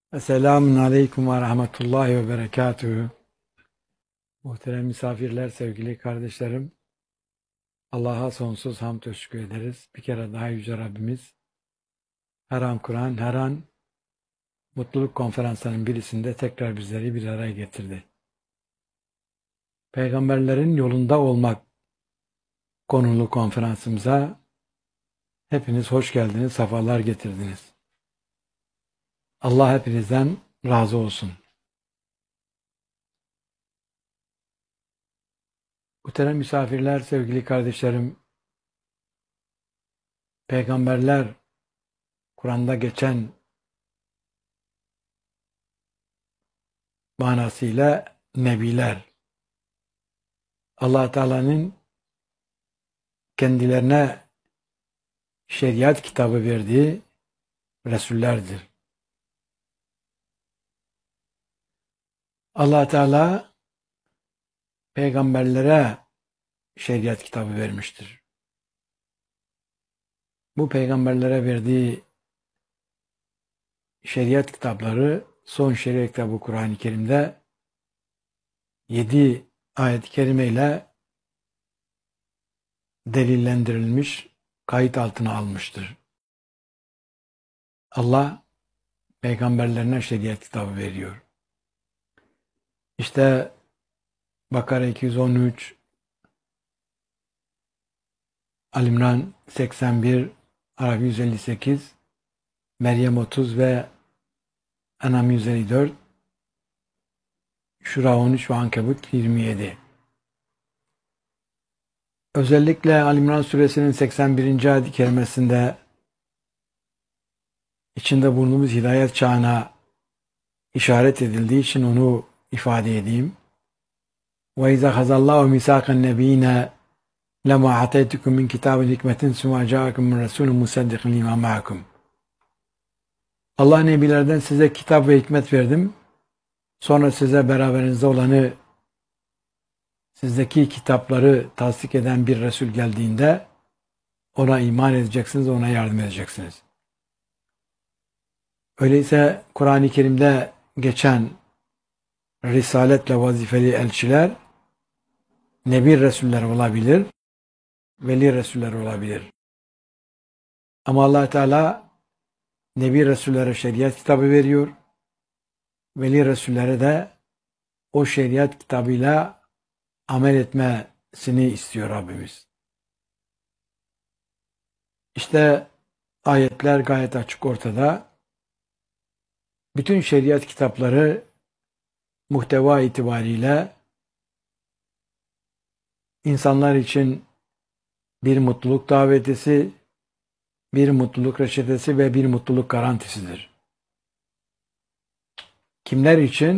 Esselamun Aleyküm ve Rahmetullahi ve Berekatühü. Muhterem misafirler, sevgili kardeşlerim, Allah'a sonsuz hamd ve şükür ederiz. Bir kere daha Yüce Rabbimiz her an Kur'an, her an mutluluk konferanslarının birisinde tekrar bizleri bir araya getirdi. Peygamberlerin yolunda olmak konulu konferansımıza hepiniz hoş geldiniz, sefalar getirdiniz. Allah hepinizden razı olsun. Muhterem misafirler, sevgili kardeşlerim, peygamberler, Kur'an'da geçen manasıyla nebiler, Allah Teala'nın kendilerine şeriat kitabı verdiği Resullerdir. Allah Teala peygamberlere şeriat kitabı vermiştir. Bu peygamberlere verdiği şeriat kitapları, son şeriat kitabı Kur'an-ı Kerim'de 7 ayet-i kerime ile delillendirilmiş, kayıt altına almıştır. Allah peygamberlerine şeriat kitabı veriyor. İşte Bakara 213, Ali İmran 81, Araf 158, Meryem 30 ve En'am 154, Şura 13 ve Ankebut 27. Özellikle Ali İmran suresinin 81. ayet-i kerimesinde içinde bulunduğumuz hidayet çağına işaret edildiği için onu ifade edeyim. وَاِذَا خَزَ اللّٰهُ مِسَاقَ النَّب۪ينَ لَمَا عَتَيْتُكُمْ مِنْ كِتَابٍ حِكْمَةٍ ثُمَّ جَاءَكُمْ مِنْ رَسُولٍ مُصَدِّقٍ لِمَا مَعَكُمْ. Allah nebilerden size kitap ve hikmet verdim. Sonra size beraberinizde olanı, sizdeki kitapları tasdik eden bir Resul geldiğinde ona iman edeceksiniz, ona yardım edeceksiniz. Öyleyse Kur'an-ı Kerim'de geçen risaletle vazifeli elçiler Nebi Resuller olabilir, Veli Resuller olabilir. Ama Allah Teala Nebi Resullere şeriat kitabı veriyor, Veli Resullere de o şeriat kitabıyla amel etmesini istiyor Rabbimiz. İşte ayetler gayet açık ortada. Bütün şeriat kitapları muhteva itibariyle insanlar için bir mutluluk davetisi, bir mutluluk reçetesi ve bir mutluluk garantisidir. Kimler için?